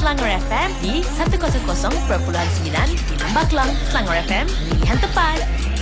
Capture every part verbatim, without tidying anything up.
Selangor F M di seratus perpuluhan sembilan di Lembah Kelang. Selangor F M, pilihan tepat.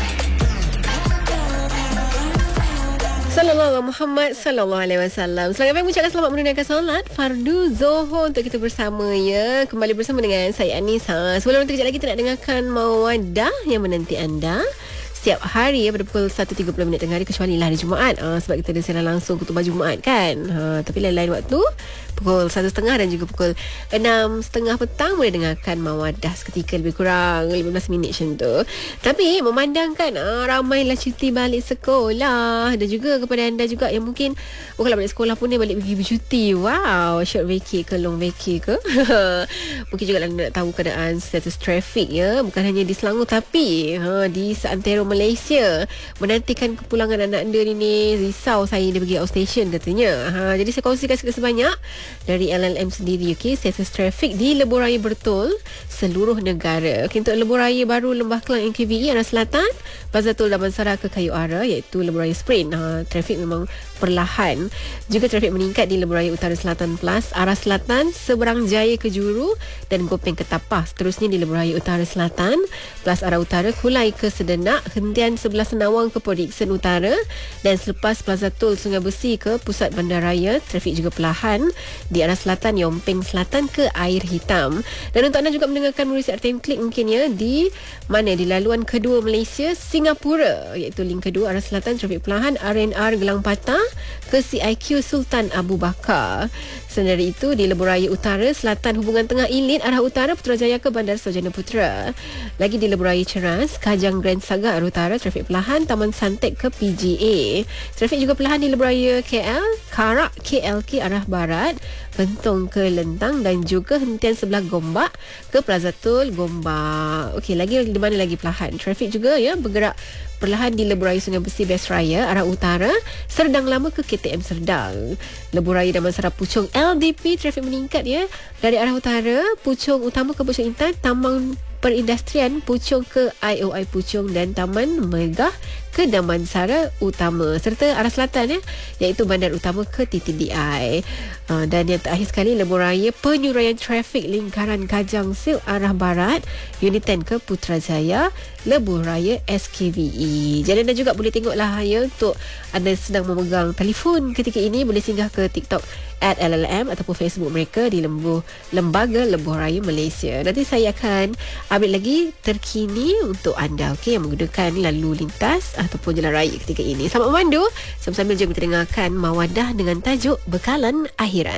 Sallallahu Muhammad sallallahu alaihi wasallam. Selamat pagi, mengucapkan selamat menunaikan solat fardu Zuhur untuk kita bersama ya. Kembali bersama dengan saya Anissa. Sebelum itu kejap lagi kita nak dengarkan Mawadah yang menanti anda setiap hari ya, pada pukul satu tiga puluh minit tengah hari, kecuali lah hari Jumaat ha, sebab kita ada siaran langsung khutbah Jumaat kan ha, tapi lain-lain waktu pukul satu tiga puluh dan juga pukul enam tiga puluh petang boleh dengarkan Mawadah seketika, lebih kurang lima belas minit macam tu. Tapi memandangkan ha, ramailah cuti balik sekolah, dan juga kepada anda juga yang mungkin bukanlah balik sekolah pun dia balik pergi bercuti, wow, short vacay ke long vacay ke mungkin juga anda nak tahu keadaan status trafik ya, bukan hanya di Selangor tapi ha, di seantero Malaysia menantikan kepulangan anak anda ni. Risau saya dia pergi outstation katanya ha, jadi saya kongsikan sikit sebanyak dari L L M sendiri. Okay, status trafik di lebuh raya Bertol seluruh negara. Okay, untuk lebuh raya baru Lembah Kelang N K V E arah selatan, Bazar Tol Damansara ke Kayu Ara iaitu lebuh raya sprint ha, trafik memang perlahan. Juga trafik meningkat di lebuh raya Utara Selatan Plus arah selatan, Seberang Jaya ke Juru dan Gopeng ke Tapah. Seterusnya di lebuh raya Utara Selatan Plus arah utara, Kulai ke Sedenak, hentian sebelah Senawang ke Port Dickson Utara, dan selepas Plaza Tol Sungai Besi ke Pusat Bandaraya, trafik juga perlahan di arah selatan, Yompeng Selatan ke Air Hitam. Dan untuk anda juga mendengarkan melalui R T M Klik mungkin ya, di mana di laluan kedua Malaysia Singapura iaitu link kedua arah selatan, trafik perlahan R N R Gelang Patah ke C I Q Sultan Abu Bakar. Selain itu di lebuh raya Utara Selatan hubungan tengah Ilit arah utara, Putrajaya ke Bandar Sarjana Putra. Lagi di lebuh raya Ceras Kajang Grand Saga arah utara, trafik perlahan, Taman Santek ke P G A. Trafik juga perlahan di lebuh raya K L Karak K L K arah barat, Bentong ke Lentang, dan juga hentian sebelah Gombak ke Plaza Tol Gombak. Okey, lagi di mana lagi perlahan? Trafik juga ya bergerak perlahan di lebuh raya Sungai Besi Best Raya arah utara, Serdang Lama ke K T M Serdang. Lebuh raya Damansara Puchong L D P trafik meningkat ya dari arah utara, Puchong Utama ke Puchong Intan, Taman Perindustrian Puchong ke I O I Puchong, dan Taman Megah ke Damansara Utama, serta arah selatan ya, iaitu Bandar Utama ke T T D I. Uh, dan yang terakhir sekali lebuh raya Penyuraian Trafik Lingkaran Kajang Sil arah barat, Unit sepuluh ke Putrajaya, lebuh raya S K V E. Jadi anda juga boleh tengoklah ya, untuk anda sedang memegang telefon ketika ini boleh singgah ke TikTok at L L M ataupun Facebook mereka di Lembu Lembaga Lebuh Raya Malaysia. Nanti saya akan ambil lagi terkini untuk anda, okey, yang menggunakan lalu lintas ataupun jalan raya ketika ini. Selamat memandu sambil-sambil juga kita dengarkan Mawadah dengan tajuk Bekalan Akhirat.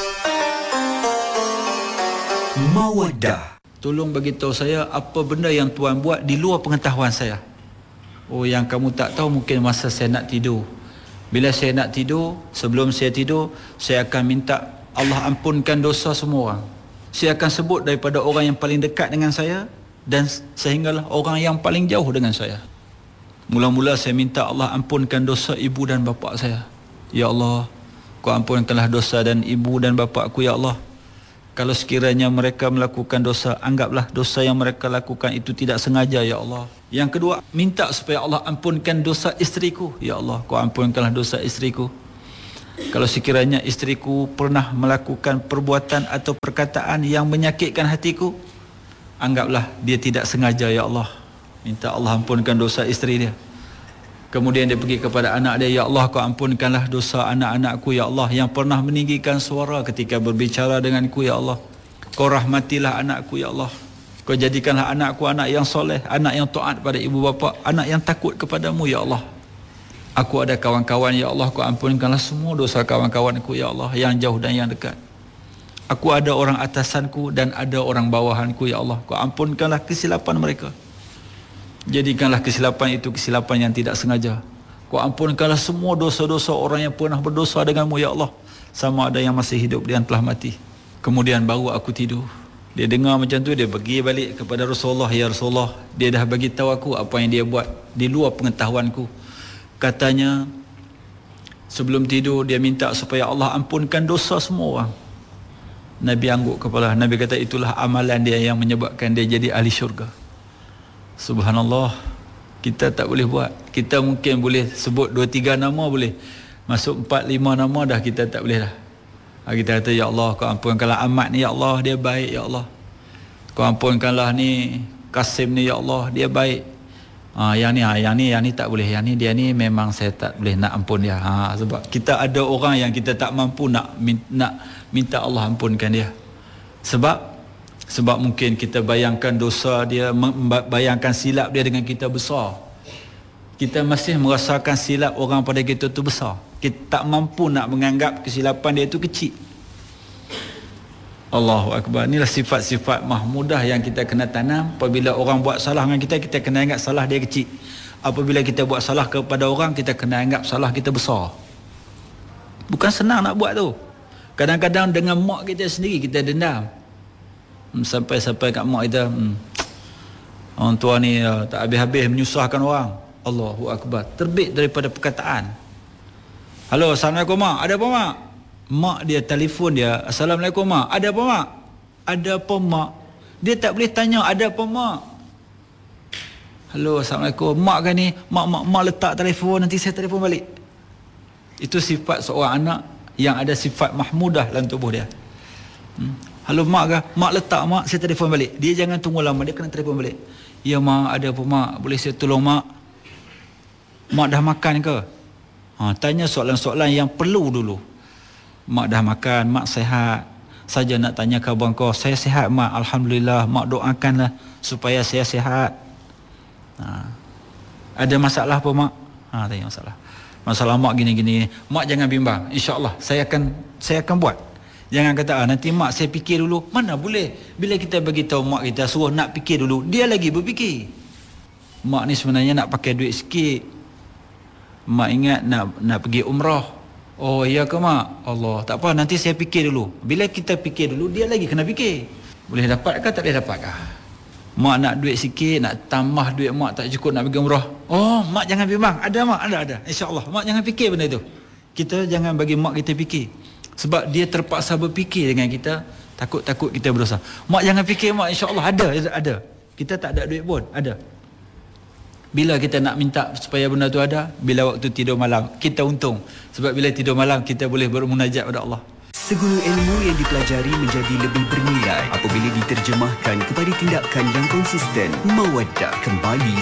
Mawadah. Tolong bagi tahu saya apa benda yang tuan buat di luar pengetahuan saya. Oh, yang kamu tak tahu mungkin masa saya nak tidur. Bila saya nak tidur, sebelum saya tidur, saya akan minta Allah ampunkan dosa semua orang. Saya akan sebut daripada orang yang paling dekat dengan saya dan sehinggalah orang yang paling jauh dengan saya. Mula-mula saya minta Allah ampunkan dosa ibu dan bapa saya. Ya Allah, Kau ampunkanlah dosa dan ibu dan bapa aku ya Allah. Kalau sekiranya mereka melakukan dosa, anggaplah dosa yang mereka lakukan itu tidak sengaja ya Allah. Yang kedua, minta supaya Allah ampunkan dosa isteriku. Ya Allah, Kau ampunkanlah dosa isteriku. Kalau sekiranya isteriku pernah melakukan perbuatan atau perkataan yang menyakitkan hatiku, anggaplah dia tidak sengaja ya Allah. Minta Allah ampunkan dosa isteri dia. Kemudian dia pergi kepada anak dia, ya Allah, Kau ampunkanlah dosa anak-anakku ya Allah, yang pernah meninggikan suara ketika berbicara denganku ya Allah. Kau rahmatilah anakku ya Allah. Kau jadikanlah anakku anak yang soleh, anak yang taat pada ibu bapa, anak yang takut kepadamu ya Allah. Aku ada kawan-kawan ya Allah, Kau ampunkanlah semua dosa kawan-kawanku ya Allah, yang jauh dan yang dekat. Aku ada orang atasanku dan ada orang bawahanku ya Allah, Kau ampunkanlah kesilapan mereka. Jadikanlah kesilapan itu kesilapan yang tidak sengaja. Kau ampunkanlah semua dosa-dosa orang yang pernah berdosa denganmu ya Allah, sama ada yang masih hidup dan telah mati. Kemudian baru aku tidur. Dia dengar macam tu, dia pergi balik kepada Rasulullah, ya Rasulullah, dia dah bagi tahu aku apa yang dia buat di luar pengetahuanku. Katanya sebelum tidur dia minta supaya Allah ampunkan dosa semua orang. Nabi angguk kepala. Nabi kata itulah amalan dia yang menyebabkan dia jadi ahli syurga. Subhanallah, kita tak boleh buat. Kita mungkin boleh sebut dua tiga nama boleh. Masuk empat lima nama dah kita tak boleh dah. Kita kata, ya Allah, kau ampunkanlah Ahmad ni, ya Allah, dia baik, ya Allah. Kau ampunkanlah ni Kasim ni, ya Allah, dia baik. Ha, yang ni, ha, yang ni, yang ni tak boleh. Yang ni, dia ni memang saya tak boleh nak ampun dia. Ha, sebab kita ada orang yang kita tak mampu nak nak minta Allah ampunkan dia. Sebab sebab mungkin kita bayangkan dosa dia, bayangkan silap dia dengan kita besar. Kita masih merasakan silap orang pada kita tu besar. Kita tak mampu nak menganggap kesilapan dia itu kecil. Allahu Akbar. Inilah sifat-sifat mahmudah yang kita kena tanam. Apabila orang buat salah dengan kita, kita kena ingat salah dia kecil. Apabila kita buat salah kepada orang, kita kena anggap salah kita besar. Bukan senang nak buat tu. Kadang-kadang dengan mak kita sendiri kita dendam. Hmm, sampai-sampai kat mak kita, hmm, orang tua ni uh, tak habis-habis menyusahkan orang. Allahu Akbar. Terbit daripada perkataan. Halo, Assalamualaikum mak. Ada apa mak? Mak dia telefon dia, Assalamualaikum mak. Ada apa mak? Ada apa mak? Dia tak boleh tanya ada apa mak. Halo, Assalamualaikum. Mak kan ni, mak mak mak letak telefon, nanti saya telefon balik. Itu sifat seorang anak yang ada sifat mahmudah dalam tubuh dia. Hmm. Halo mak ke? Mak letak mak, saya telefon balik. Dia jangan tunggu lama, dia kena telefon balik. Ya mak, ada apa mak? Boleh saya tolong mak? Mak dah makan ke? Ha, tanya soalan-soalan yang perlu dulu. Mak dah makan, mak sihat. Saja nak tanya khabar kau. Saya sihat mak, alhamdulillah. Mak doakanlah supaya saya sihat. Ha. Ada masalah apa mak? Ha, tanya masalah. Masalah mak gini-gini. Mak jangan bimbang. InsyaAllah saya akan saya akan buat. Jangan kata ah, nanti mak saya fikir dulu. Mana boleh. Bila kita bagi tahu mak kita suruh nak fikir dulu, dia lagi berfikir. Mak ni sebenarnya nak pakai duit sikit. Mak ingat nak nak pergi umrah. Oh iya ke mak? Allah, tak apa, nanti saya fikir dulu. Bila kita fikir dulu, dia lagi kena fikir. Boleh dapat ke tak boleh dapat ke? Mak nak duit sikit, nak tambah duit mak tak cukup nak pergi umrah. Oh, mak jangan bimbang. Ada mak, ada ada. InsyaAllah. Mak jangan fikir benda itu. Kita jangan bagi mak kita fikir. Sebab dia terpaksa berfikir dengan kita, takut-takut kita berdosa. Mak jangan fikir mak, insya-Allah ada, ada. Kita tak ada duit pun, ada. Bila kita nak minta supaya benda tu ada, bila waktu tidur malam, kita untung. Sebab bila tidur malam, kita boleh bermunajat pada Allah. Segala ilmu yang dipelajari menjadi lebih bernilai apabila diterjemahkan kepada tindakan yang konsisten. Mawaddah kembali